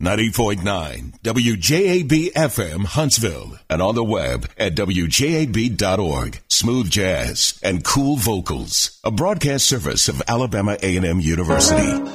90.9 WJAB-FM Huntsville and on the web at WJAB.org. Smooth jazz and cool vocals. A broadcast service of Alabama A&M University.